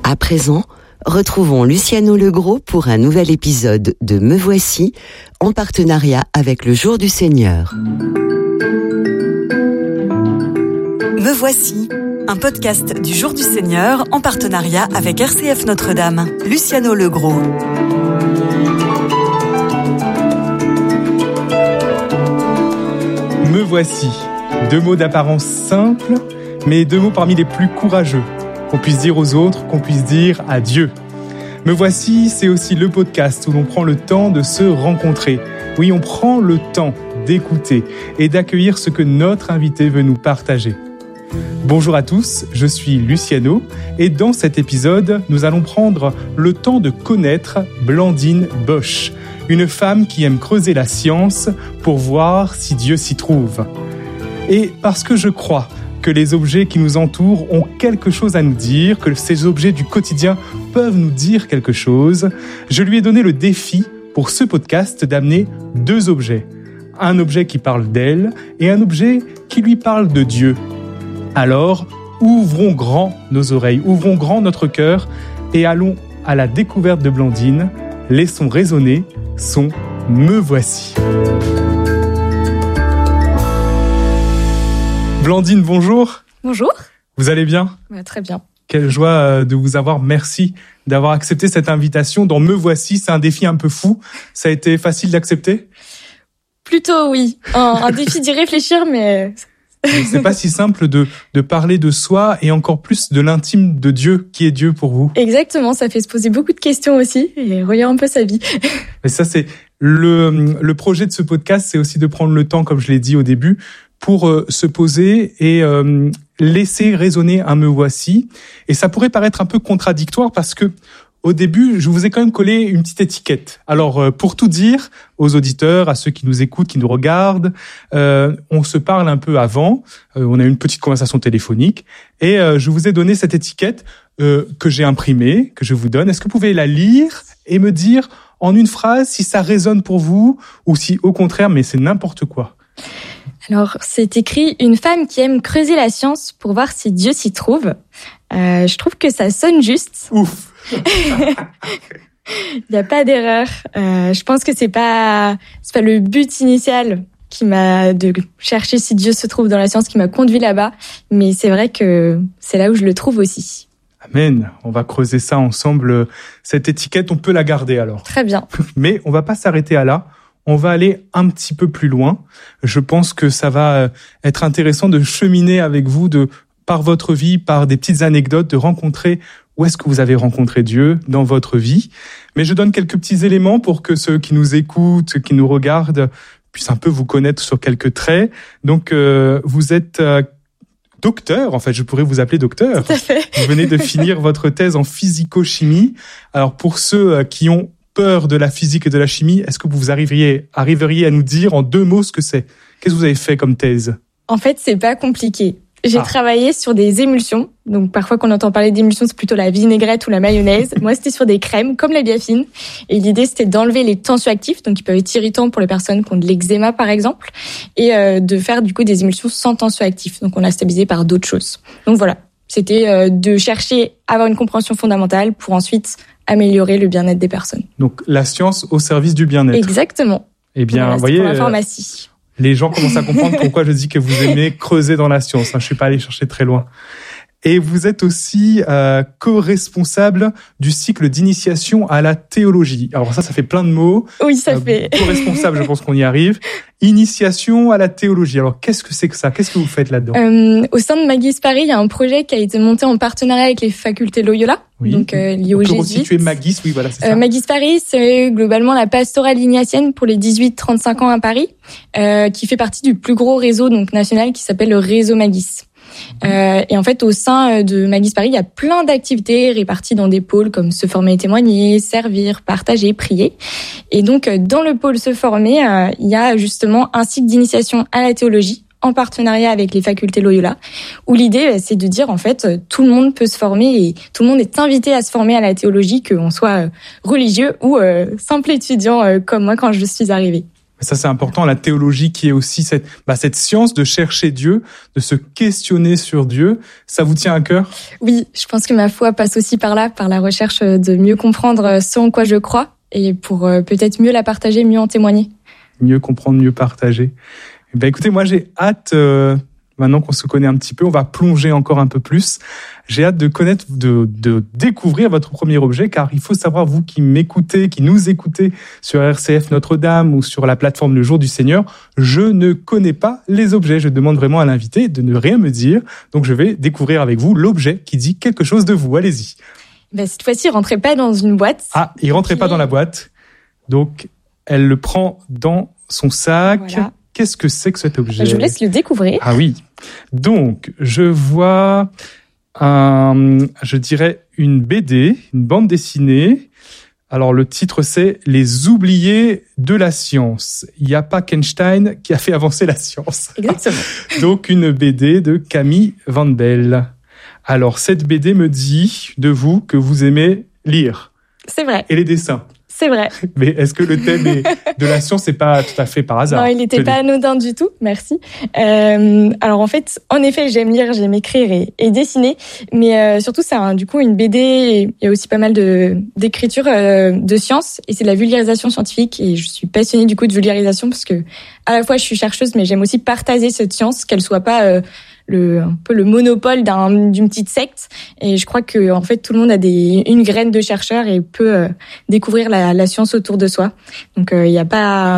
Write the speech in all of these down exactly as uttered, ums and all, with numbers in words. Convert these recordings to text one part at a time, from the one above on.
À présent, retrouvons Luciano Legros pour un nouvel épisode de Me Voici, en partenariat avec le Jour du Seigneur. Me Voici, un podcast du Jour du Seigneur en partenariat avec R C F Notre-Dame. Luciano Legros. Me voici. Deux mots d'apparence simple, mais deux mots parmi les plus courageux. Qu'on puisse dire aux autres, qu'on puisse dire à Dieu. Me voici, c'est aussi le podcast où l'on prend le temps de se rencontrer. Oui, on prend le temps d'écouter et d'accueillir ce que notre invité veut nous partager. Bonjour à tous, je suis Luciano et dans cet épisode, nous allons prendre le temps de connaître Blandine Bosch, une femme qui aime creuser la science pour voir si Dieu s'y trouve. Et parce que je crois que les objets qui nous entourent ont quelque chose à nous dire, que ces objets du quotidien peuvent nous dire quelque chose, je lui ai donné le défi pour ce podcast d'amener deux objets. Un objet qui parle d'elle et un objet qui lui parle de Dieu. Alors, ouvrons grand nos oreilles, ouvrons grand notre cœur et allons à la découverte de Blandine. Laissons résonner son « Me voici ». Blandine, bonjour. Bonjour. Vous allez bien ? Ouais, très bien. Quelle joie de vous avoir. Merci d'avoir accepté cette invitation dans Me voici. C'est un défi un peu fou. Ça a été facile d'accepter ? Plutôt oui. Un, un défi d'y réfléchir, mais... C'est pas si simple de, de parler de soi et encore plus de l'intime de Dieu. Qui est Dieu pour vous ? Exactement, ça fait se poser beaucoup de questions aussi et relire un peu sa vie. Et ça, c'est le, le projet de ce podcast, c'est aussi de prendre le temps, comme je l'ai dit au début, pour euh, se poser et euh, laisser résonner un Me voici. Et ça pourrait paraître un peu contradictoire parce que au début, je vous ai quand même collé une petite étiquette. Alors, euh, pour tout dire aux auditeurs, à ceux qui nous écoutent, qui nous regardent, euh, on se parle un peu avant. Euh, on a eu une petite conversation téléphonique et euh, je vous ai donné cette étiquette euh, que j'ai imprimée, que je vous donne. Est-ce que vous pouvez la lire et me dire en une phrase si ça résonne pour vous ou si au contraire, mais c'est n'importe quoi ? Alors, c'est écrit « Une femme qui aime creuser la science pour voir si Dieu s'y trouve euh, ». Je trouve que ça sonne juste. Ouf. Il n'y a pas d'erreur. Euh, je pense que c'est pas, c'est pas le but initial qui m'a de chercher si Dieu se trouve dans la science qui m'a conduit là-bas, mais c'est vrai que c'est là où je le trouve aussi. Amen. On va creuser ça ensemble. Cette étiquette, on peut la garder alors. Très bien. Mais on va pas s'arrêter à là. On va aller un petit peu plus loin. Je pense que ça va être intéressant de cheminer avec vous de par votre vie, par des petites anecdotes, de rencontrer où est-ce que vous avez rencontré Dieu dans votre vie. Mais je donne quelques petits éléments pour que ceux qui nous écoutent, ceux qui nous regardent, puissent un peu vous connaître sur quelques traits. Donc, euh, vous êtes euh, docteur, en fait, je pourrais vous appeler docteur. Tout à fait. Vous venez de finir votre thèse en physico-chimie. Alors, pour ceux qui ont peur de la physique et de la chimie, est-ce que vous arriveriez, arriveriez à nous dire en deux mots ce que c'est ? Qu'est-ce que vous avez fait comme thèse ? En fait, c'est pas compliqué. J'ai ah. travaillé sur des émulsions. Donc, parfois, quand on entend parler d'émulsions, c'est plutôt la vinaigrette ou la mayonnaise. Moi, c'était sur des crèmes, comme la biafine. Et l'idée, c'était d'enlever les tensioactifs, donc qui peuvent être irritants pour les personnes qui ont de l'eczéma, par exemple, et euh, de faire, du coup, des émulsions sans tensioactifs. Donc, on l'a stabilisé par d'autres choses. Donc, voilà. C'était euh, de chercher à avoir une compréhension fondamentale pour ensuite améliorer le bien-être des personnes. Donc, la science au service du bien-être. Exactement. Eh bien, voilà, vous voyez... pour la pharmacie. Les gens commencent à comprendre pourquoi je dis que vous aimez creuser dans la science. Je suis pas allé chercher très loin. Et vous êtes aussi euh, co-responsable du cycle d'initiation à la théologie. Alors ça, ça fait plein de mots. Oui, ça euh, fait. Co-responsable, je pense qu'on y arrive. Initiation à la théologie. Alors qu'est-ce que c'est que ça ? Qu'est-ce que vous faites là-dedans ? euh, Au sein de Magis Paris, il y a un projet qui a été monté en partenariat avec les facultés Loyola, oui. donc euh, lié aux jésuites. On peut resituer Magis, oui, voilà, c'est ça. Euh, Magis Paris, c'est globalement la pastorale ignatienne pour les dix-huit trente-cinq ans à Paris, euh, qui fait partie du plus gros réseau donc national qui s'appelle le réseau Magis. Euh, et en fait, au sein de Magis Paris, il y a plein d'activités réparties dans des pôles comme se former et témoigner, servir, partager, prier. Et donc, dans le pôle se former, euh, il y a justement un cycle d'initiation à la théologie en partenariat avec les facultés Loyola, où l'idée, c'est de dire, en fait, tout le monde peut se former et tout le monde est invité à se former à la théologie, qu'on soit religieux ou euh, simple étudiant euh, comme moi quand je suis arrivée. Ça, c'est important, la théologie qui est aussi cette, bah, cette science de chercher Dieu, de se questionner sur Dieu. Ça vous tient à cœur? Oui, je pense que ma foi passe aussi par là, par la recherche de mieux comprendre ce en quoi je crois et pour euh, peut-être mieux la partager, mieux en témoigner. Mieux comprendre, mieux partager. Eh ben, écoutez, moi, j'ai hâte, euh, maintenant qu'on se connaît un petit peu, on va plonger encore un peu plus. J'ai hâte de connaître, de, de découvrir votre premier objet, car il faut savoir, vous qui m'écoutez, qui nous écoutez sur R C F Notre-Dame ou sur la plateforme Le Jour du Seigneur, je ne connais pas les objets. Je demande vraiment à l'invité de ne rien me dire. Donc, je vais découvrir avec vous l'objet qui dit quelque chose de vous. Allez-y. Ben, cette fois-ci, rentrez pas dans une boîte. Ah, il rentrait okay. pas dans la boîte. Donc, elle le prend dans son sac. Voilà. Qu'est-ce que c'est que cet objet? Je vous laisse le découvrir. Ah oui. Donc, je vois, un, je dirais, une B D, une bande dessinée. Alors, le titre, c'est « Les oubliés de la science ». Il n'y a pas qu'Einstein qui a fait avancer la science. Exactement. Donc, une B D de Camille Van Belle. Alors, cette B D me dit de vous que vous aimez lire. C'est vrai. Et les dessins. C'est vrai. Mais est-ce que le thème est de la science n'est pas tout à fait par hasard? Non, il n'était pas anodin du tout. Merci. Euh, alors en fait, en effet, j'aime lire, j'aime écrire et, et dessiner, mais euh, surtout c'est un, du coup une B D. Et il y a aussi pas mal de d'écriture euh, de science et c'est de la vulgarisation scientifique. Et je suis passionnée du coup de vulgarisation parce que à la fois je suis chercheuse, mais j'aime aussi partager cette science, qu'elle soit pas euh, le un peu le monopole d'un d'une petite secte, et je crois que en fait tout le monde a des une graine de chercheur et peut euh, découvrir la, la science autour de soi. Donc il euh, y a pas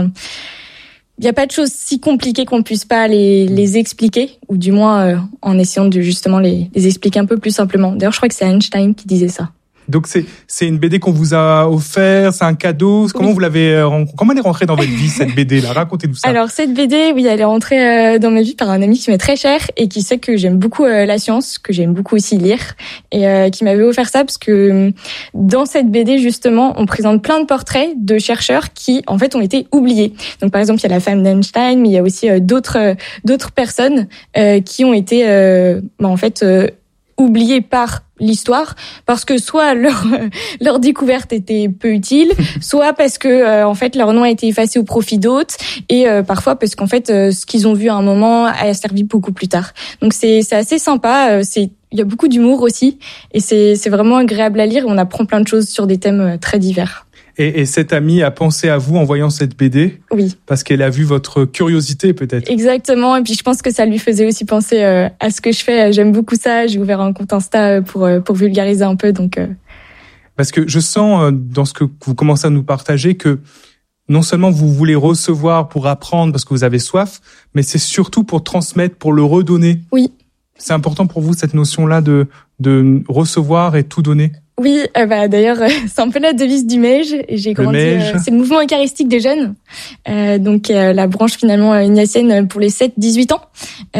il y a pas de choses si compliquées qu'on puisse pas les les expliquer, ou du moins euh, en essayant de justement les les expliquer un peu plus simplement. D'ailleurs, je crois que c'est Einstein qui disait ça. Donc c'est c'est une B D qu'on vous a offert, c'est un cadeau. Comment oui. vous l'avez comment elle est rentrée dans votre vie cette B D là? Racontez-nous ça. Alors cette B D, oui, elle est rentrée euh, dans ma vie par un ami qui m'est très cher et qui sait que j'aime beaucoup euh, la science, que j'aime beaucoup aussi lire, et euh, qui m'avait offert ça parce que dans cette B D justement, on présente plein de portraits de chercheurs qui en fait ont été oubliés. Donc par exemple, il y a la femme d'Einstein, mais il y a aussi euh, d'autres euh, d'autres personnes euh, qui ont été euh, bah, en fait euh, oubliées par l'histoire, parce que soit leur leur découverte était peu utile, soit parce que euh, en fait leur nom a été effacé au profit d'autres, et euh, parfois parce qu'en fait euh, ce qu'ils ont vu à un moment a servi beaucoup plus tard. Donc c'est c'est assez sympa, euh, c'est il y a beaucoup d'humour aussi, et c'est c'est vraiment agréable à lire, et on apprend plein de choses sur des thèmes très divers. Et, et cette amie a pensé à vous en voyant cette B D? Oui. Parce qu'elle a vu votre curiosité, peut-être. Exactement. Et puis, je pense que ça lui faisait aussi penser euh, à ce que je fais. J'aime beaucoup ça. J'ai ouvert un compte Insta pour, pour vulgariser un peu. Donc, euh... Parce que je sens, dans ce que vous commencez à nous partager, que non seulement vous voulez recevoir pour apprendre parce que vous avez soif, mais c'est surtout pour transmettre, pour le redonner. Oui. C'est important pour vous, cette notion-là de, de recevoir et tout donner? Oui, euh, bah d'ailleurs euh, c'est un peu la devise du M E J. J'ai grandi. Euh, c'est le mouvement eucharistique des jeunes, euh, donc euh, la branche finalement euh, ignatienne pour les sept dix-huit ans.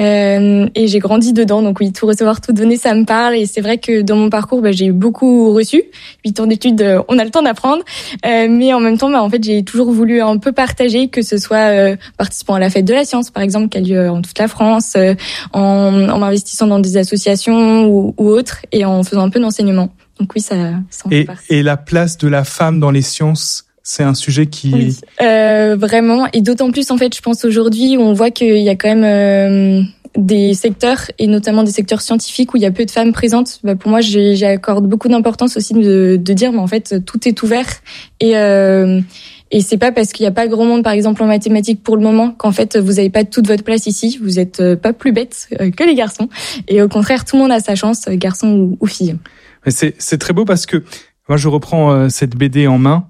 Euh, et j'ai grandi dedans, donc oui, tout recevoir, tout donner, ça me parle. Et c'est vrai que dans mon parcours, bah, j'ai beaucoup reçu. Huit ans d'études, euh, on a le temps d'apprendre, euh, mais en même temps, bah, en fait, j'ai toujours voulu un peu partager, que ce soit euh, participant à la fête de la science, par exemple, qui a lieu en toute la France, euh, en, en investissant dans des associations ou, ou autres, et en faisant un peu d'enseignement. Donc oui, ça, ça en fait partie. Et la place de la femme dans les sciences, c'est un sujet qui... Oui, euh, vraiment. Et d'autant plus, en fait, je pense aujourd'hui, on voit qu'il y a quand même euh, des secteurs, et notamment des secteurs scientifiques où il y a peu de femmes présentes. Bah, pour moi, j'ai, j'accorde beaucoup d'importance aussi de, de dire, mais en fait, tout est ouvert. Et... Euh, Et c'est pas parce qu'il n'y a pas grand monde, par exemple, en mathématiques pour le moment, qu'en fait, vous n'avez pas toute votre place ici. Vous êtes pas plus bêtes que les garçons. Et au contraire, tout le monde a sa chance, garçon ou, ou fille. Mais c'est, c'est très beau parce que, moi, je reprends euh, cette B D en main.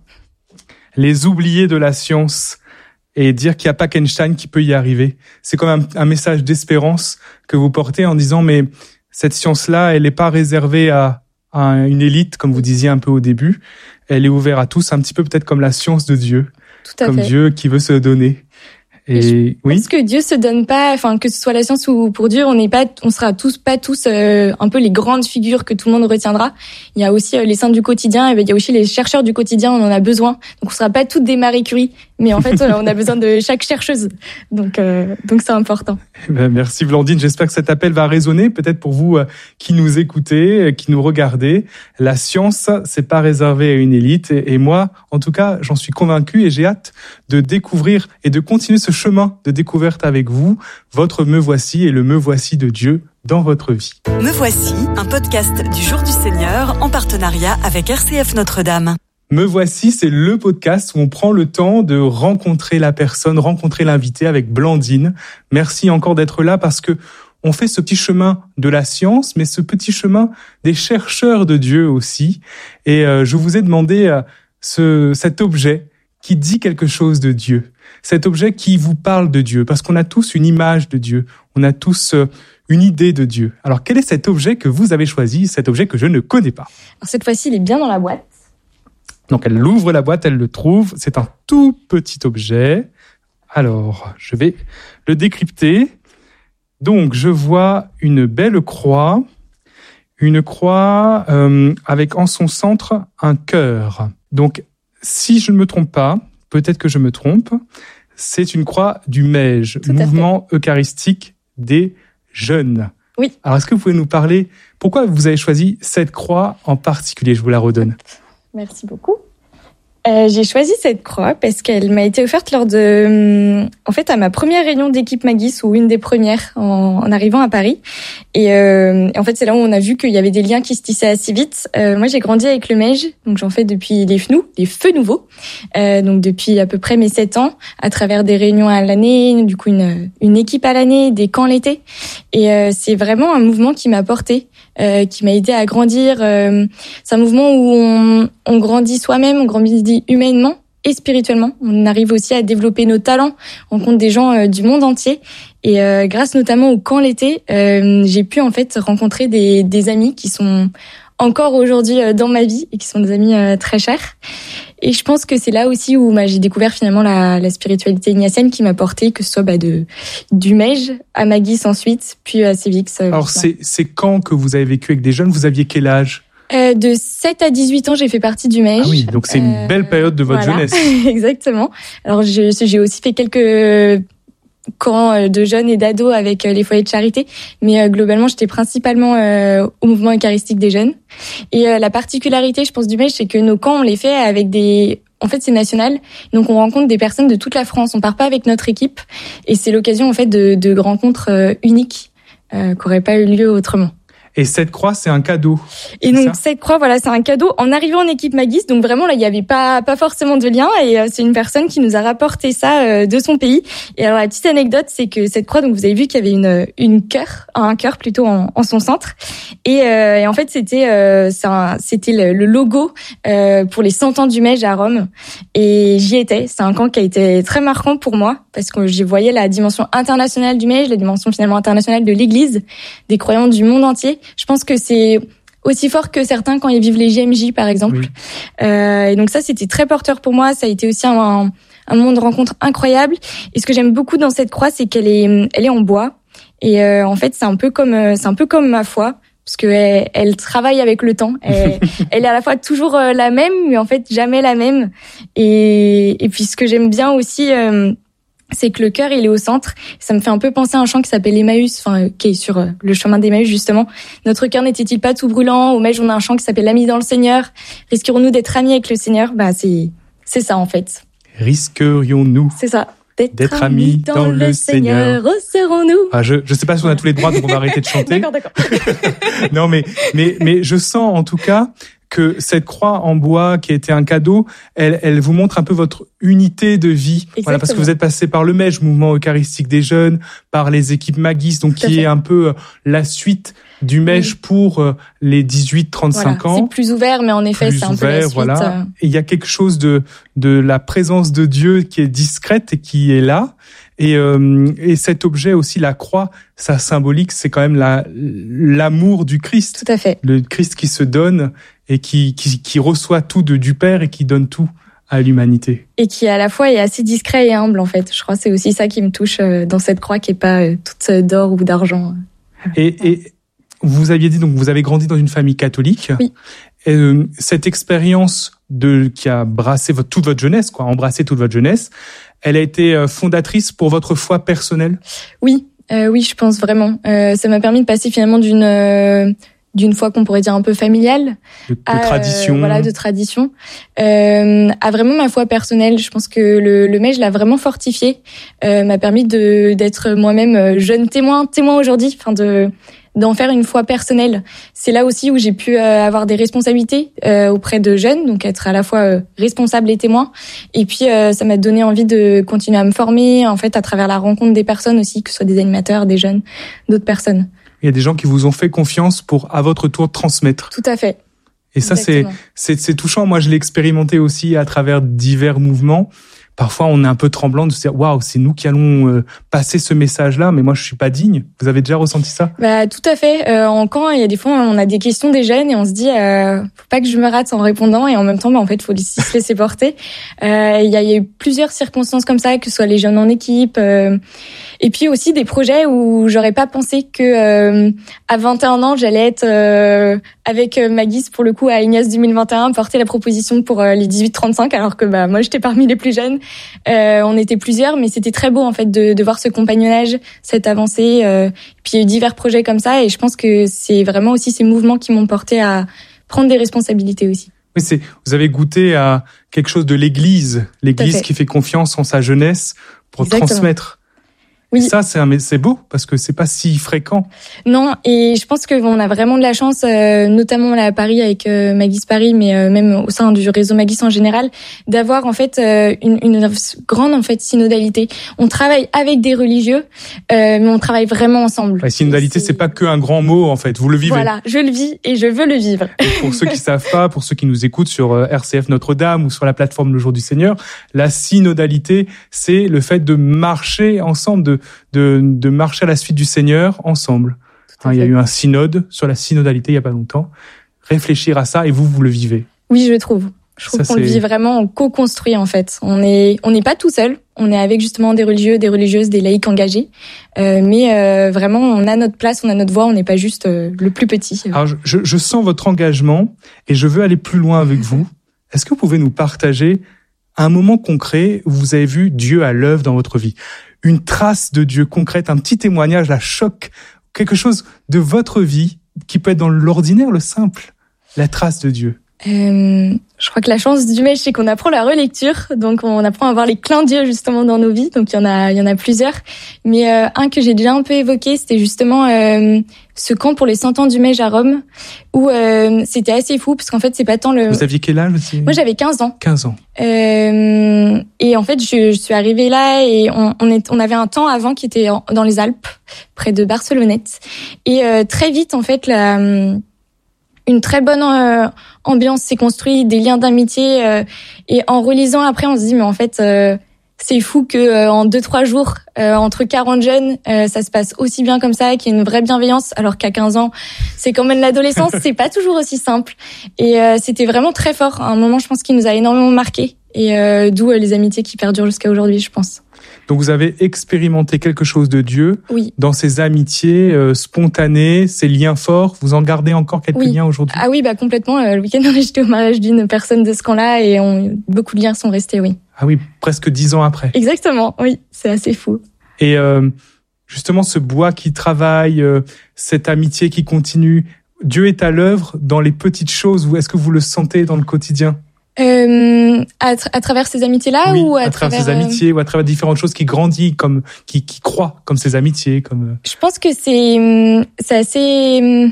Les oubliés de la science, et dire qu'il n'y a pas qu'Einstein qui peut y arriver. C'est comme un, un message d'espérance que vous portez en disant, mais cette science-là, elle n'est pas réservée à, à une élite, comme vous disiez un peu au début. Elle est ouverte à tous, un petit peu peut-être comme la science de Dieu. Tout à comme fait. Dieu qui veut se donner. Et, et oui. Parce que Dieu se donne pas, enfin que ce soit la science ou pour Dieu, on n'est pas, on sera tous pas tous euh, un peu les grandes figures que tout le monde retiendra. Il y a aussi euh, les saints du quotidien, et il y a aussi les chercheurs du quotidien, on en a besoin. Donc on sera pas toutes des Marie Curie. Mais en fait, on a besoin de chaque chercheuse. Donc, euh, donc c'est important. Ben, merci Blandine. J'espère que cet appel va résonner. Peut-être pour vous euh, qui nous écoutez, euh, qui nous regardez. La science, c'est pas réservé à une élite. Et, et moi, en tout cas, j'en suis convaincu et j'ai hâte de découvrir et de continuer ce chemin de découverte avec vous. Votre Me Voici et le Me Voici de Dieu dans votre vie. Me Voici, un podcast du Jour du Seigneur en partenariat avec R C F Notre-Dame. Me Voici, c'est le podcast où on prend le temps de rencontrer la personne, rencontrer l'invité avec Blandine. Merci encore d'être là parce que on fait ce petit chemin de la science, mais ce petit chemin des chercheurs de Dieu aussi. Et euh, je vous ai demandé euh, ce, cet objet qui dit quelque chose de Dieu, cet objet qui vous parle de Dieu, parce qu'on a tous une image de Dieu, on a tous euh, une idée de Dieu. Alors quel est cet objet que vous avez choisi, cet objet que je ne connais pas? Alors, cette fois-ci, il est bien dans la boîte. Donc, elle ouvre la boîte, elle le trouve. C'est un tout petit objet. Alors, je vais le décrypter. Donc, je vois une belle croix. Une croix euh, avec en son centre un cœur. Donc, si je ne me trompe pas, peut-être que je me trompe, c'est une croix du Mège, mouvement eucharistique des jeunes. Oui. Alors, est-ce que vous pouvez nous parler, pourquoi vous avez choisi cette croix en particulier? Je vous la redonne. Merci beaucoup. Euh, j'ai choisi cette croix parce qu'elle m'a été offerte lors de, en fait, à ma première réunion d'équipe Magis, ou une des premières en, en arrivant à Paris. Et euh, en fait, c'est là où on a vu qu'il y avait des liens qui se tissaient assez vite. Euh, moi, j'ai grandi avec le Mège, donc j'en fais depuis les F N O U, les Feux Nouveaux, euh, donc depuis à peu près mes sept ans, à travers des réunions à l'année, du coup une, une équipe à l'année, des camps l'été. Et euh, c'est vraiment un mouvement qui m'a porté. Euh, qui m'a aidé à grandir. Euh, c'est un mouvement où on, on grandit soi-même, on grandit humainement et spirituellement. On arrive aussi à développer nos talents. On rencontre des gens euh, du monde entier. Et euh, grâce notamment au camp l'été, euh, j'ai pu en fait rencontrer des, des amis qui sont encore aujourd'hui euh, dans ma vie et qui sont des amis euh, très chers. Et je pense que c'est là aussi où bah, j'ai découvert finalement la, la spiritualité ignatienne qui m'a porté, que ce soit bah, de du Mège à Magis ensuite, puis à Cévix. Euh, Alors c'est c'est quand que vous avez vécu avec des jeunes? Vous aviez quel âge? euh, De sept à dix-huit ans, j'ai fait partie du Mège. Ah oui, donc c'est une euh, belle période de votre voilà. jeunesse. Exactement. Alors je, j'ai aussi fait quelques camps de jeunes et d'ados avec les foyers de charité, mais euh, globalement j'étais principalement euh, au mouvement eucharistique des jeunes. Et euh, la particularité, je pense, du Mège, c'est que nos camps on les fait avec des, en fait c'est national, donc on rencontre des personnes de toute la France. On part pas avec notre équipe, et c'est l'occasion en fait de, de rencontres euh, uniques euh, qui n'auraient pas eu lieu autrement. Et cette croix, c'est un cadeau. Et donc, ça cette croix, voilà, c'est un cadeau en arrivant en équipe Magis. Donc vraiment, là, il y avait pas, pas forcément de lien. Et euh, c'est une personne qui nous a rapporté ça euh, de son pays. Et alors, la petite anecdote, c'est que cette croix, donc vous avez vu qu'il y avait une, une cœur, un cœur plutôt en, en son centre. Et, euh, et en fait, c'était, euh, c'est un, c'était le, le logo euh, pour les cent ans du Mège à Rome. Et j'y étais. C'est un camp qui a été très marquant pour moi parce que j'y voyais la dimension internationale du Mège, la dimension finalement internationale de l'Église, des croyants du monde entier. Je pense que c'est aussi fort que certains quand ils vivent les J M J, par exemple. Oui. Euh, et donc ça, c'était très porteur pour moi. Ça a été aussi un, un moment de rencontre incroyable. Et ce que j'aime beaucoup dans cette croix, c'est qu'elle est, elle est en bois. Et euh, en fait, c'est un peu comme, c'est un peu comme ma foi, parce que elle, elle travaille avec le temps. Elle, elle est à la fois toujours la même, mais en fait jamais la même. Et, et puis ce que j'aime bien aussi. Euh, c'est que le cœur, il est au centre. Ça me fait un peu penser à un chant qui s'appelle Emmaüs, enfin, qui est sur le chemin d'Emmaüs, justement. Notre cœur n'était-il pas tout brûlant? Au Mège, on a un chant qui s'appelle L'ami dans le Seigneur. Risquerions-nous d'être amis avec le Seigneur? Bah, c'est, c'est ça, en fait. Risquerions-nous? C'est ça. D'être, d'être amis dans, dans le Seigneur. Seigneur. Serons-nous? Ah, je, je sais pas si on a tous les droits, donc on va arrêter de chanter. D'accord, d'accord. Non, mais, mais, mais je sens, en tout cas, que cette croix en bois qui a été un cadeau, elle, elle vous montre un peu votre unité de vie. Exactement. Voilà, parce que vous êtes passé par le Mège, mouvement eucharistique des jeunes, par les équipes Magis, donc qui est un peu la suite du Mège oui. pour les dix-huit trente-cinq voilà. ans. C'est plus ouvert, mais en effet, plus c'est un ouvert, peu la suite. Voilà. Et il y a quelque chose de, de la présence de Dieu qui est discrète et qui est là. Et, euh, et cet objet aussi, la croix, ça symbolique, c'est quand même la, l'amour du Christ. Tout à fait. Le Christ qui se donne et qui, qui, qui reçoit tout de, du Père et qui donne tout à l'humanité. Et qui à la fois est assez discret et humble, en fait. Je crois que c'est aussi ça qui me touche dans cette croix qui est pas toute d'or ou d'argent. Et, et Vous aviez dit donc vous avez grandi dans une famille catholique. Oui. Et, euh, cette expérience de qui a brassé votre, toute votre jeunesse, quoi, embrassé toute votre jeunesse, elle a été euh, fondatrice pour votre foi personnelle. Oui, euh, oui, je pense vraiment. Euh, ça m'a permis de passer finalement d'une euh, d'une foi qu'on pourrait dire un peu familiale, de, de à, tradition, euh, voilà, de tradition, euh, à vraiment ma foi personnelle. Je pense que le, le M E J l'a vraiment fortifié, euh, m'a permis de d'être moi-même jeune témoin, témoin aujourd'hui, enfin de d'en faire une foi personnelle. C'est là aussi où j'ai pu euh, avoir des responsabilités euh, auprès de jeunes, donc être à la fois euh, responsable et témoin. Et puis euh, ça m'a donné envie de continuer à me former, en fait, à travers la rencontre des personnes aussi, que ce soit des animateurs, des jeunes, d'autres personnes. Il y a des gens qui vous ont fait confiance pour, à votre tour, transmettre. Tout à fait. Et ça, c'est, c'est, c'est touchant. Moi, je l'ai expérimenté aussi à travers divers mouvements. Parfois, on est un peu tremblant de se dire, waouh, c'est nous qui allons euh, passer ce message-là, mais moi, je suis pas digne. Vous avez déjà ressenti ça? Bah, tout à fait. Euh, en camp, il y a des fois, on a des questions des jeunes et on se dit, euh, faut pas que je me rate en répondant. Et en même temps, bah, en fait, faut aussi se laisser porter. Euh, il y a, il y a eu plusieurs circonstances comme ça, que ce soit les jeunes en équipe, euh, et puis aussi des projets où j'aurais pas pensé que euh, à vingt et un ans, j'allais être euh, avec Magis, pour le coup, à Ignace deux mille vingt et un, porter la proposition pour euh, les dix-huit trente-cinq, alors que bah moi, j'étais parmi les plus jeunes. Euh, on était plusieurs, mais c'était très beau en fait de, de voir ce compagnonnage, cette avancée. Euh, puis il y a eu divers projets comme ça, et je pense que c'est vraiment aussi ces mouvements qui m'ont porté à prendre des responsabilités aussi. Oui, c'est, vous avez goûté à quelque chose de l'Église, l'Église qui fait confiance en sa jeunesse pour Exactement. transmettre. Oui. Et ça, c'est, un, c'est beau parce que c'est pas si fréquent. Non, et je pense qu'on a vraiment de la chance, euh, notamment là à Paris avec euh, Magis Paris, mais euh, même au sein du réseau Magis en général, d'avoir en fait euh, une, une grande en fait synodalité. On travaille avec des religieux, euh, mais on travaille vraiment ensemble. La synodalité, c'est... c'est pas que un grand mot en fait. Vous le vivez. Voilà, je le vis et je veux le vivre. Et pour ceux qui savent pas, pour ceux qui nous écoutent sur euh, R C F Notre-Dame ou sur la plateforme Le Jour du Seigneur, la synodalité, c'est le fait de marcher ensemble, de De, de marcher à la suite du Seigneur ensemble. Hein, il y a eu un synode sur la synodalité il y a pas longtemps. Réfléchir à ça, et vous, vous le vivez. Oui, je trouve. Je trouve ça, qu'on c'est... le vit vraiment, on co-construit en fait. On est, on n'est pas tout seul. On est avec justement des religieux, des religieuses, des laïcs engagés. Euh, mais euh, vraiment, on a notre place, on a notre voix. On n'est pas juste euh, le plus petit. Alors, je, je sens votre engagement et je veux aller plus loin avec vous. Est-ce que vous pouvez nous partager un moment concret où vous avez vu Dieu à l'œuvre dans votre vie? Une trace de Dieu concrète, un petit témoignage, la choc, quelque chose de votre vie qui peut être dans l'ordinaire, le simple, la trace de Dieu. Euh, je crois que la chance du M E J, c'est qu'on apprend la relecture, donc on apprend à voir les clins d'yeux justement dans nos vies. Donc il y en a, il y en a plusieurs. Mais euh, un que j'ai déjà un peu évoqué, c'était justement euh, ce camp pour les cent ans du M E J à Rome, où euh, c'était assez fou parce qu'en fait c'est pas tant le. Vous aviez quel âge aussi? Moi j'avais quinze ans. quinze ans. Euh, et en fait je, je suis arrivée là et on, on, est, on avait un temps avant qui était en, dans les Alpes, près de Barcelonnette. Et euh, très vite en fait la une très bonne euh, ambiance s'est construite, des liens d'amitié. Euh, et en relisant après, on se dit mais en fait euh, c'est fou que euh, en deux trois jours euh, entre quarante jeunes, euh, ça se passe aussi bien comme ça, qu'il y ait une vraie bienveillance. Alors qu'à quinze ans, c'est quand même l'adolescence, c'est pas toujours aussi simple. Et euh, c'était vraiment très fort. À un moment, je pense qu'il nous a énormément marqué. Et euh, d'où euh, les amitiés qui perdurent jusqu'à aujourd'hui, je pense. Donc vous avez expérimenté quelque chose de Dieu oui. dans ces amitiés euh, spontanées, ces liens forts. Vous en gardez encore quelques oui. liens aujourd'hui? Ah oui, bah complètement. Euh, le week-end, j'étais au mariage d'une personne de ce camp-là et on, beaucoup de liens sont restés, oui. Ah oui, presque dix ans après. Exactement, oui, c'est assez fou. Et euh, justement, ce bois qui travaille, euh, cette amitié qui continue, Dieu est à l'œuvre dans les petites choses. Est-ce que vous le sentez dans le quotidien? Euh, à, tra- à travers ces amitiés-là oui, ou à, à travers, travers ces amitiés euh... ou à travers différentes choses qui grandissent, comme qui qui croient, comme ces amitiés, comme. Je pense que c'est c'est assez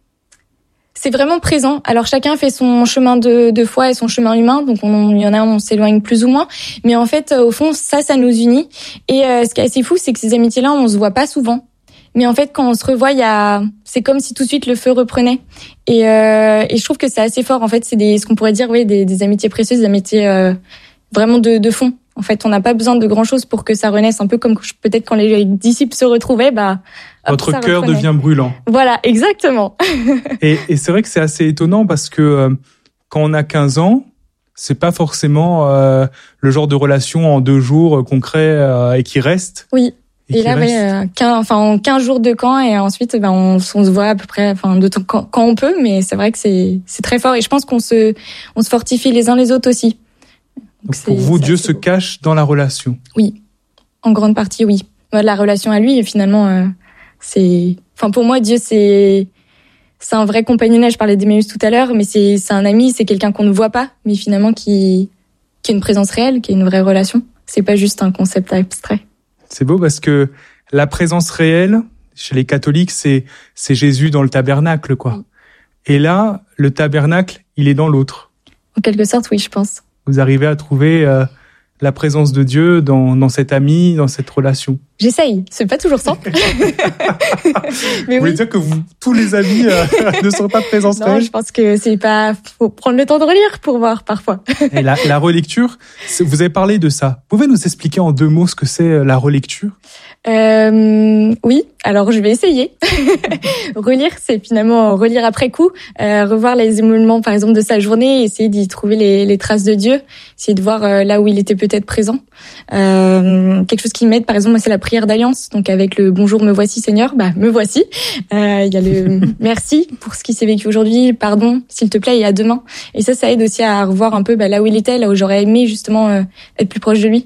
c'est vraiment présent. Alors chacun fait son chemin de de foi et son chemin humain, donc on il y en a on s'éloigne plus ou moins, mais en fait au fond ça ça nous unit. Et euh, ce qui est assez fou, c'est que ces amitiés-là on se voit pas souvent. Mais en fait, quand on se revoit, il y a, c'est comme si tout de suite le feu reprenait. Et, euh, et je trouve que c'est assez fort. En fait, c'est des, ce qu'on pourrait dire, oui, des, des amitiés précieuses, des amitiés euh, vraiment de, de fond. En fait, on n'a pas besoin de grand chose pour que ça renaisse. Un peu comme peut-être quand les disciples se retrouvaient, bah. Hop, votre cœur reprenait. Devient brûlant. Voilà, exactement. et, et c'est vrai que c'est assez étonnant parce que euh, quand on a quinze ans, c'est pas forcément euh, le genre de relation en deux jours euh, concret euh, et qui reste. Oui. Et, et là, ouais, euh, quinze, enfin, en quinze jours de camp et ensuite, ben, on, on se voit à peu près, enfin, de temps, quand, quand on peut, mais c'est vrai que c'est, c'est très fort et je pense qu'on se, on se fortifie les uns les autres aussi. Donc, Donc pour vous, Dieu se beau. cache dans la relation. Oui, en grande partie, oui. La relation à lui, finalement, euh, c'est, enfin, pour moi, Dieu, c'est, c'est un vrai compagnonnage. Je parlais d'Emmaüs tout à l'heure, mais c'est, c'est un ami, c'est quelqu'un qu'on ne voit pas, mais finalement qui, qui a une présence réelle, qui a une vraie relation. C'est pas juste un concept abstrait. C'est beau parce que la présence réelle, chez les catholiques, c'est, c'est Jésus dans le tabernacle, quoi. Oui. Et là, le tabernacle, il est dans l'autre. En quelque sorte, oui, je pense. Vous arrivez à trouver euh, la présence de Dieu dans, dans cet ami, dans cette relation. J'essaye, c'est pas toujours ça. Mais vous voulez oui. dire que vous, tous les amis euh, ne sont pas de présence non, réelle ? Je pense que c'est pas, faut prendre le temps de relire pour voir parfois. Et la, la relecture, vous avez parlé de ça. Vous pouvez nous expliquer en deux mots ce que c'est la relecture ? Euh, oui, alors je vais essayer. Relire, c'est finalement relire après coup, euh, revoir les émoulements par exemple de sa journée, essayer d'y trouver les, les traces de Dieu, essayer de voir euh, là où il était peut-être présent. Euh, quelque chose qui m'aide, par exemple, moi c'est la prière d'alliance, donc avec le bonjour me voici Seigneur, bah me voici. Euh, il y a le merci pour ce qui s'est vécu aujourd'hui, pardon s'il te plaît et à demain. Et ça, ça aide aussi à revoir un peu bah, là où il était, là où j'aurais aimé justement euh, être plus proche de lui.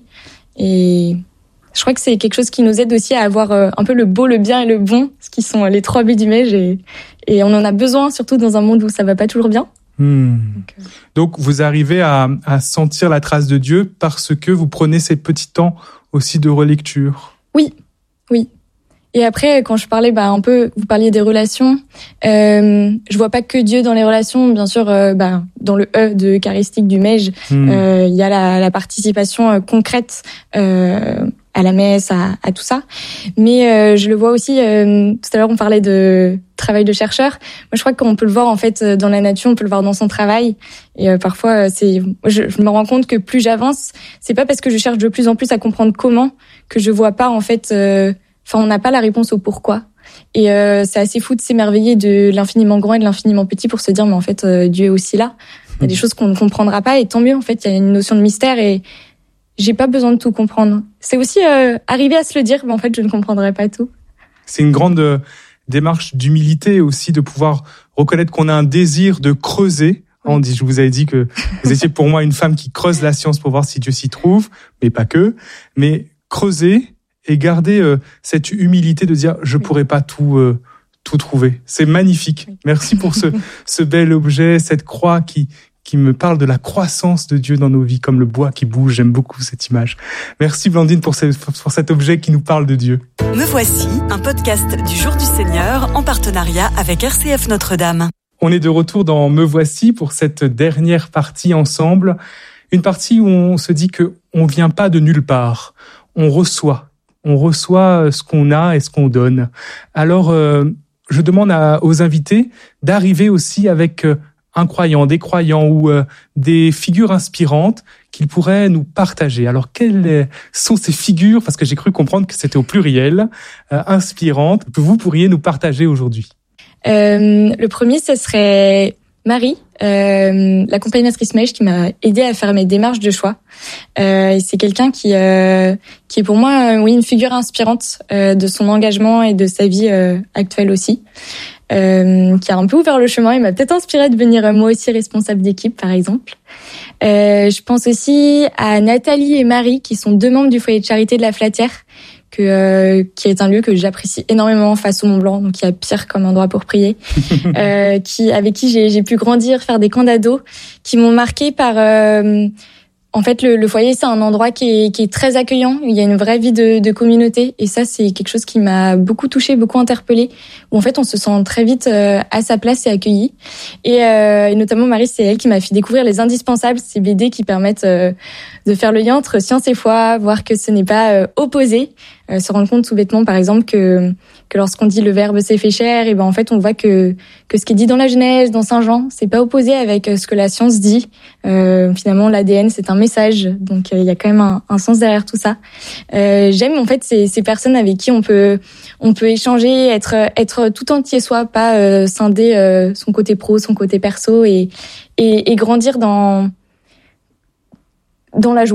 Et je crois que c'est quelque chose qui nous aide aussi à avoir un peu le beau, le bien et le bon, ce qui sont les trois B du M E J. Et, et on en a besoin, surtout dans un monde où ça va pas toujours bien. Hmm. Donc, euh... Donc, vous arrivez à, à sentir la trace de Dieu parce que vous prenez ces petits temps aussi de relecture. Oui, oui. Et après, quand je parlais, bah un peu, vous parliez des relations. Euh, je vois pas que Dieu dans les relations, bien sûr. Euh, bah dans le E de eucharistique du M E J, il hmm. euh, y a la, la participation euh, concrète. Euh, à la messe, à, à tout ça. Mais euh, je le vois aussi, euh, tout à l'heure on parlait de travail de chercheur. Moi je crois qu'on peut le voir en fait dans la nature, on peut le voir dans son travail. Et euh, parfois, c'est, je, je me rends compte que plus j'avance, c'est pas parce que je cherche de plus en plus à comprendre comment que je vois pas en fait, euh, enfin on n'a pas la réponse au pourquoi. Et euh, c'est assez fou de s'émerveiller de l'infiniment grand et de l'infiniment petit pour se dire mais en fait euh, Dieu est aussi là. Il y a des choses qu'on ne comprendra pas et tant mieux en fait, il y a une notion de mystère et j'ai pas besoin de tout comprendre. C'est aussi euh, arriver à se le dire, mais en fait, je ne comprendrai pas tout. C'est une grande euh, démarche d'humilité aussi, de pouvoir reconnaître qu'on a un désir de creuser. Oui. On dit, je vous avais dit que vous étiez pour moi une femme qui creuse la science pour voir si Dieu s'y trouve, mais pas que. Mais creuser et garder euh, cette humilité de dire, je pourrais pas tout euh, tout trouver. C'est magnifique. Oui. Merci pour ce ce bel objet, cette croix qui qui me parle de la croissance de Dieu dans nos vies, comme le bois qui bouge. J'aime beaucoup cette image. Merci Blandine pour, ce, pour cet objet qui nous parle de Dieu. Me voici, un podcast du Jour du Seigneur en partenariat avec R C F Notre-Dame. On est de retour dans Me voici pour cette dernière partie ensemble. Une partie où on se dit que on vient pas de nulle part. On reçoit. On reçoit ce qu'on a et ce qu'on donne. Alors, euh, je demande à, aux invités d'arriver aussi avec euh, un croyant, des croyants ou euh, des figures inspirantes qu'ils pourraient nous partager. Alors, quelles sont ces figures, parce que j'ai cru comprendre que c'était au pluriel, euh, inspirantes, que vous pourriez nous partager aujourd'hui? euh, Le premier, ce serait Marie, euh, l'accompagnatrice M E J qui m'a aidée à faire mes démarches de choix. Euh, c'est quelqu'un qui, euh, qui est pour moi euh, oui, une figure inspirante euh, de son engagement et de sa vie euh, actuelle aussi. Euh, qui a un peu ouvert le chemin et m'a peut-être inspirée de devenir euh, moi aussi responsable d'équipe, par exemple. Euh, je pense aussi à Nathalie et Marie, qui sont deux membres du foyer de charité de la Flatière, que, euh, qui est un lieu que j'apprécie énormément face au Mont Blanc, donc il y a pire comme endroit pour prier, euh, qui, avec qui j'ai, j'ai pu grandir, faire des camps d'ados, qui m'ont marqué par... Euh, En fait, le, le foyer, c'est un endroit qui est, qui est très accueillant. Il y a une vraie vie de, de communauté. Et ça, c'est quelque chose qui m'a beaucoup touchée, beaucoup interpellée. Où en fait, on se sent très vite euh, à sa place et accueilli. Et, euh, et notamment, Marie, c'est elle qui m'a fait découvrir Les Indispensables, ces B D qui permettent euh, de faire le lien entre science et foi, voir que ce n'est pas euh, opposé. Euh, se rendre compte tout bêtement, par exemple, que que lorsqu'on dit le Verbe s'est fait chair, et ben en fait, on voit que que ce qui est dit dans la Genèse, dans Saint Jean, c'est pas opposé avec ce que la science dit. Euh, finalement, l'A D N, c'est un message, donc il euh, y a quand même un, un sens derrière tout ça. Euh, j'aime en fait ces, ces personnes avec qui on peut on peut échanger, être être tout entier soi, pas euh, scinder euh, son côté pro, son côté perso, et et, et grandir dans dans la joie.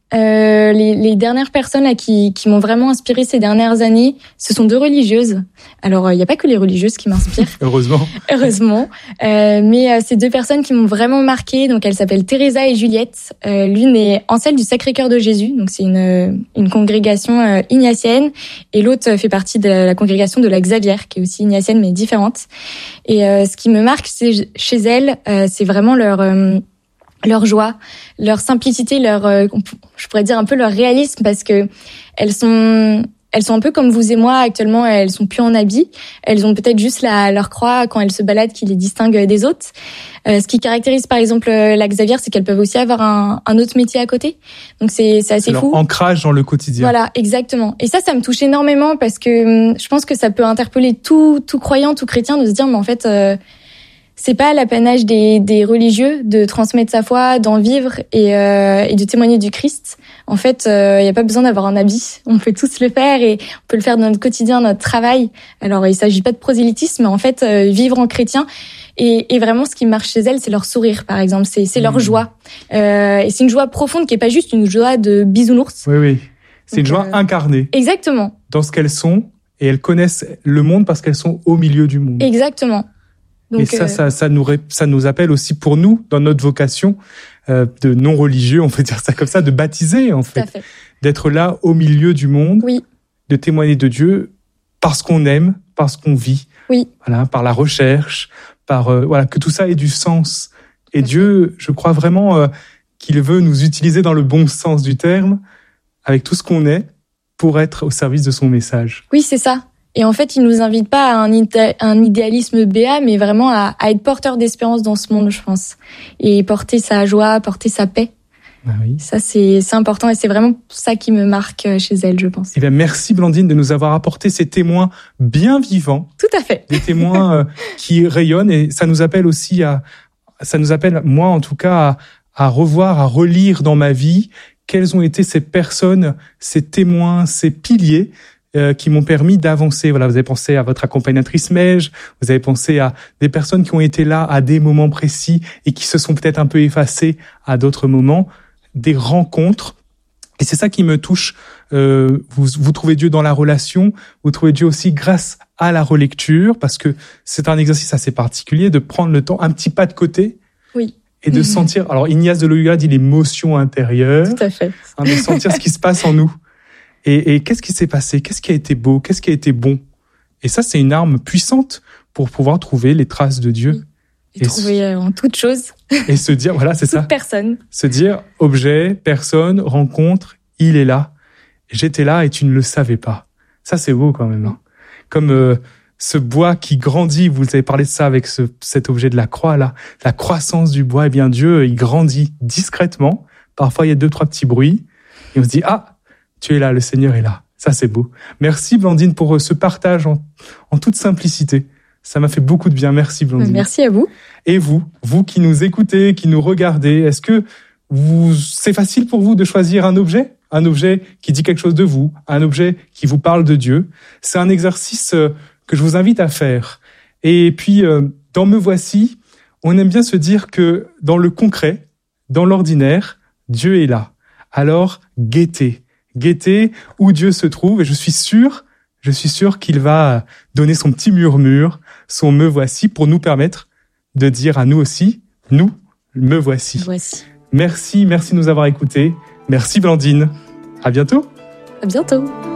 Euh, les, les dernières personnes là, qui, qui m'ont vraiment inspirée ces dernières années, ce sont deux religieuses. Alors, il euh, n'y a pas que les religieuses qui m'inspirent. Heureusement. Heureusement. Euh, mais euh, c'est deux personnes qui m'ont vraiment marquée. Donc, elles s'appellent Teresa et Juliette. Euh, l'une est ancelle du Sacré-Cœur de Jésus. Donc, c'est une, une congrégation euh, ignatienne. Et l'autre fait partie de la, la congrégation de la Xavier, qui est aussi ignatienne, mais différente. Et euh, ce qui me marque c'est, chez elles, euh, c'est vraiment leur... Euh, leur joie, leur simplicité, leur, euh, je pourrais dire un peu leur réalisme, parce que elles sont, elles sont un peu comme vous et moi actuellement. Elles sont plus en habit. Elles ont peut-être juste la, leur croix quand elles se baladent qui les distingue des autres. Euh, ce qui caractérise par exemple la Xavier, c'est qu'elles peuvent aussi avoir un, un autre métier à côté. Donc c'est, c'est assez c'est fou. Leur ancrage dans le quotidien. Voilà, exactement. Et ça, ça me touche énormément parce que hum, je pense que ça peut interpeller tout, tout croyant, tout chrétien de se dire, mais en fait. Euh, C'est pas l'apanage des, des religieux de transmettre sa foi, d'en vivre et, euh, et de témoigner du Christ. En fait, il euh, n'y a pas besoin d'avoir un habit. On peut tous le faire et on peut le faire dans notre quotidien, notre travail. Alors, il s'agit pas de prosélytisme, mais en fait, euh, vivre en chrétien. Et, et vraiment, ce qui marche chez elles, c'est leur sourire, par exemple. C'est, c'est leur mmh. joie. Euh, et c'est une joie profonde qui est pas juste une joie de bisounours. Oui, oui. C'est Donc, une joie euh... incarnée. Exactement. Dans ce qu'elles sont. Et elles connaissent le monde parce qu'elles sont au milieu du monde. Exactement. Donc, et ça, euh... ça, ça nous, ça nous appelle aussi pour nous, dans notre vocation euh, de non-religieux, on peut dire ça comme ça, de baptiser en fait, fait. D'être là au milieu du monde, oui. de témoigner de Dieu parce qu'on aime, parce qu'on vit, oui. voilà, par la recherche, par euh, voilà, que tout ça ait du sens. Et Dieu, je crois vraiment euh, qu'il veut nous utiliser dans le bon sens du terme, avec tout ce qu'on est, pour être au service de son message. Oui, c'est ça. Et en fait, il nous invite pas à un, idé- un idéalisme béat, mais vraiment à, à être porteur d'espérance dans ce monde, je pense. Et porter sa joie, porter sa paix. Ah oui. Ça, c'est, c'est important et c'est vraiment ça qui me marque chez elle, je pense. Eh bien, merci Blandine de nous avoir apporté ces témoins bien vivants. Tout à fait. Des témoins euh, qui rayonnent et ça nous appelle aussi à, ça nous appelle, moi en tout cas, à, à revoir, à relire dans ma vie quelles ont été ces personnes, ces témoins, ces piliers qui m'ont permis d'avancer. Voilà, vous avez pensé à votre accompagnatrice Meige, vous avez pensé à des personnes qui ont été là à des moments précis et qui se sont peut-être un peu effacées à d'autres moments, des rencontres. Et c'est ça qui me touche. Euh, vous, vous trouvez Dieu dans la relation, vous trouvez Dieu aussi grâce à la relecture, parce que c'est un exercice assez particulier de prendre le temps, un petit pas de côté. Oui. Et de mmh. sentir, alors Ignace de Loyola dit l'émotion intérieure. Tout à fait. Hein, de sentir ce qui se passe en nous. Et, et qu'est-ce qui s'est passé? Qu'est-ce qui a été beau? Qu'est-ce qui a été bon? Et ça, c'est une arme puissante pour pouvoir trouver les traces de Dieu. Et, et trouver se... en toute chose. Et se dire, voilà, c'est toute ça. Personne. Se dire, objet, personne, rencontre, il est là. J'étais là et tu ne le savais pas. Ça, c'est beau quand même. Hein. Comme euh, ce bois qui grandit, vous avez parlé de ça avec ce, cet objet de la croix, là. La croissance du bois, eh bien Dieu, il grandit discrètement. Parfois, il y a deux, trois petits bruits. Et on se dit, ah, tu es là, le Seigneur est là. Ça, c'est beau. Merci, Blandine, pour ce partage en, en toute simplicité. Ça m'a fait beaucoup de bien. Merci, Blandine. Merci à vous. Et vous, vous qui nous écoutez, qui nous regardez, est-ce que vous, c'est facile pour vous de choisir un objet? Un objet qui dit quelque chose de vous, un objet qui vous parle de Dieu. C'est un exercice que je vous invite à faire. Et puis, dans Me Voici, on aime bien se dire que dans le concret, dans l'ordinaire, Dieu est là. Alors, guettez. Guetter où Dieu se trouve et je suis sûr, je suis sûr qu'il va donner son petit murmure, son me voici pour nous permettre de dire à nous aussi, nous, me voici. Me voici. Merci, merci de nous avoir écoutés. Merci Blandine. À bientôt. À bientôt.